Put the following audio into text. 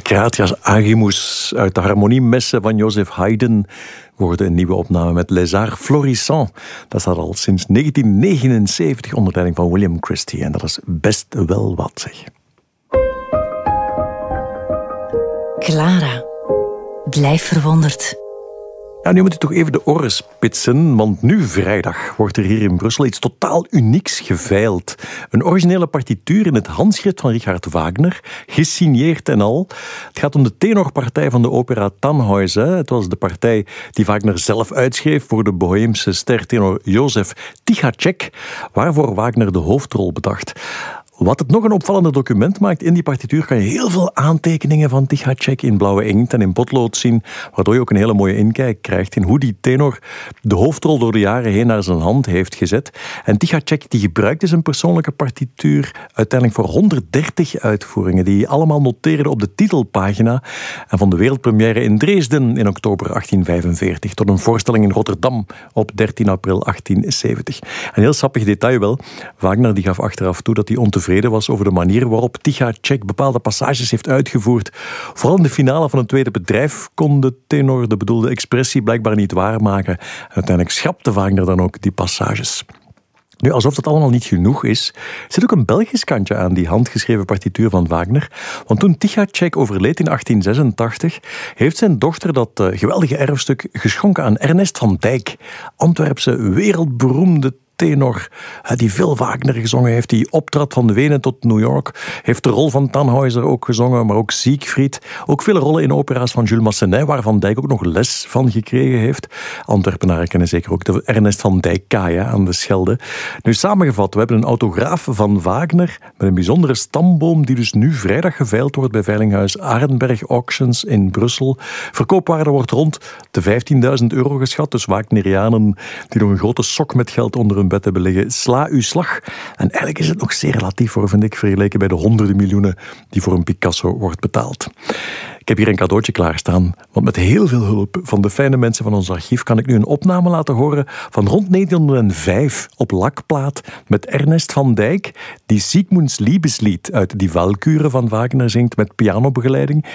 Gratias Agimus uit de harmoniemessen van Joseph Haydn worden een nieuwe opname met Les Arts Florissants. Dat staat al sinds 1979 onder leiding van William Christie. En dat is best wel wat, zeg. Clara, blijf verwonderd. Ja, nu moet je toch even de oren spitsen, want nu vrijdag wordt er hier in Brussel iets totaal unieks geveild. Een originele partituur in het handschrift van Richard Wagner, gesigneerd en al. Het gaat om de tenorpartij van de opera Tannhäuser. Het was de partij die Wagner zelf uitschreef voor de Boheemse stertenor Josef Tichatschek, waarvoor Wagner de hoofdrol bedacht. Wat het nog een opvallender document maakt, in die partituur kan je heel veel aantekeningen van Tichatschek in blauwe inkt en in potlood zien, waardoor je ook een hele mooie inkijk krijgt in hoe die tenor de hoofdrol door de jaren heen naar zijn hand heeft gezet. En Tichatschek die gebruikte zijn persoonlijke partituur uiteindelijk voor 130 uitvoeringen, die allemaal noteerde op de titelpagina. En van de wereldpremière in Dresden in oktober 1845 tot een voorstelling in Rotterdam op 13 april 1870. Een heel sappig detail wel. Wagner die gaf achteraf toe dat hij ontevreden was over de manier waarop Tichatschek bepaalde passages heeft uitgevoerd. Vooral in de finale van het tweede bedrijf kon de tenor de bedoelde expressie blijkbaar niet waarmaken. Uiteindelijk schrapte Wagner dan ook die passages. Nu, alsof dat allemaal niet genoeg is, zit ook een Belgisch kantje aan die handgeschreven partituur van Wagner. Want toen Tichatschek overleed in 1886, heeft zijn dochter dat geweldige erfstuk geschonken aan Ernest van Dijk, Antwerpse wereldberoemde tenor, die veel Wagner gezongen heeft, die optrad van Wenen tot New York, heeft de rol van Tannhäuser ook gezongen, maar ook Siegfried, ook vele rollen in opera's van Jules Massenet, waar Van Dijk ook nog les van gekregen heeft. Antwerpenaren kennen zeker ook de Ernest van Dijk-kaja aan de Schelde. Nu samengevat, we hebben een autograaf van Wagner met een bijzondere stamboom die dus nu vrijdag geveild wordt bij veilinghuis Arenberg Auctions in Brussel. Verkoopwaarde wordt rond de €15.000 geschat, dus Wagnerianen die nog een grote sok met geld onder hun bed hebben liggen, sla uw slag. En eigenlijk is het nog zeer relatief, hoor, vind ik, vergeleken bij de honderden miljoenen die voor een Picasso wordt betaald. Ik heb hier een cadeautje klaarstaan, want met heel veel hulp van de fijne mensen van ons archief kan ik nu een opname laten horen van rond 1905 op lakplaat met Ernest van Dijk, die Siegmunds Liebeslied uit Die Walküre van Wagner zingt met pianobegeleiding.